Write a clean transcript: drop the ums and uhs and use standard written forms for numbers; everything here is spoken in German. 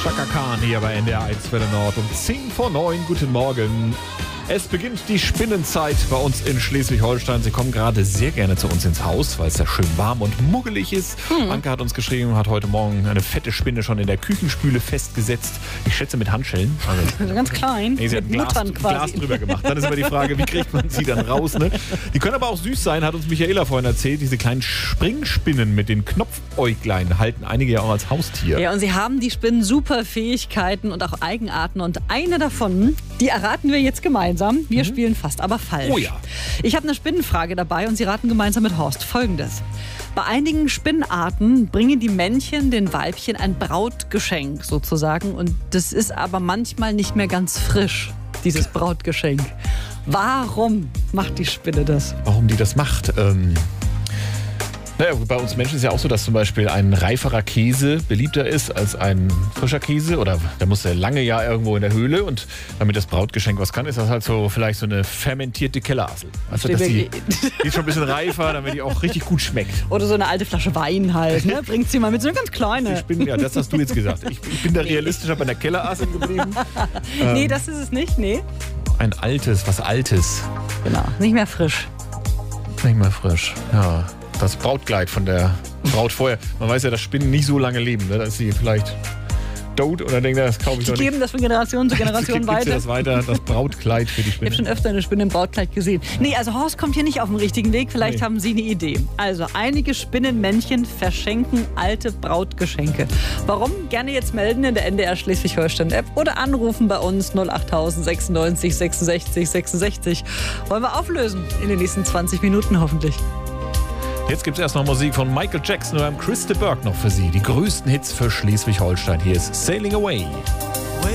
Chaka Khan hier bei NDR 1 Welle Nord um 10 vor 9. Guten Morgen. Es beginnt die Spinnenzeit bei uns in Schleswig-Holstein. Sie kommen gerade sehr gerne zu uns ins Haus, weil es ja schön warm und muggelig ist. Anke hat uns geschrieben, hat heute Morgen eine fette Spinne schon in der Küchenspüle festgesetzt. Ich schätze mit Handschellen. Also ganz klein, nee, sie hat mit Muttern Glas drüber gemacht. Dann ist immer die Frage, wie kriegt man sie dann raus? Ne? Die können aber auch süß sein, hat uns Michaela vorhin erzählt. Diese kleinen Springspinnen mit den Knopfäuglein halten einige ja auch als Haustier. Ja, und sie haben die Spinnen super Fähigkeiten und auch Eigenarten. Und eine davon, die erraten wir jetzt gemeinsam. Wir spielen fast, aber falsch. Oh ja. Ich habe eine Spinnenfrage dabei und Sie raten gemeinsam mit Horst Folgendes. Bei einigen Spinnenarten bringen die Männchen den Weibchen ein Brautgeschenk sozusagen. Und das ist aber manchmal nicht mehr ganz frisch, dieses Brautgeschenk. Warum macht die Spinne das? Warum die das macht? Naja, bei uns Menschen ist ja auch so, dass zum Beispiel ein reiferer Käse beliebter ist als ein frischer Käse. Oder der muss ja lange ja irgendwo in der Höhle. Und damit das Brautgeschenk was kann, ist das halt so vielleicht so eine fermentierte Kellerassel. Also dass die ist schon ein bisschen reifer, damit die auch richtig gut schmeckt. Oder so eine alte Flasche Wein halt. Ne? Bringt sie mal mit, so eine ganz kleine. Ja, das hast du jetzt gesagt. Ich bin da realistischer bei der Kellerassel geblieben. Nee, das ist es nicht, nee. Ein altes, was Altes. Genau, nicht mehr frisch. Nicht mehr frisch, ja. Das Brautkleid von der Braut vorher. Man weiß ja, dass Spinnen nicht so lange leben. Ne? Da ist sie vielleicht tot oder denkt, das kaufe ich doch nicht. Die geben das von Generation zu Generation weiter. Das weiter, das Brautkleid für die Spinne. Ich habe schon öfter eine Spinne im Brautkleid gesehen. Nee, also Horst kommt hier nicht auf den richtigen Weg. Vielleicht haben Sie eine Idee. Also einige Spinnenmännchen verschenken alte Brautgeschenke. Warum? Gerne jetzt melden in der NDR Schleswig-Holstein-App oder anrufen bei uns 08000 96 66 66. Wollen wir auflösen in den nächsten 20 Minuten hoffentlich. Jetzt gibt es erst noch Musik von Michael Jackson und Chris de Burgh noch für Sie. Die größten Hits für Schleswig-Holstein. Hier ist Sailing Away.